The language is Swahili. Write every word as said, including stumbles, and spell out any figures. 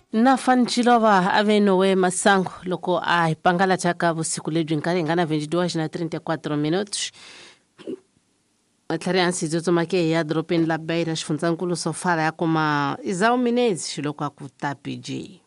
Na fanchilova avenowe masango loko ai pangala chaka vusiku lebyi nkarengana vinte e duas na trinta e quatro minutos. Matlhariansi zotsomake ya dropeni la Beira xifundzakulu Sofala ya kuma Izau Minezi loko akutapiji.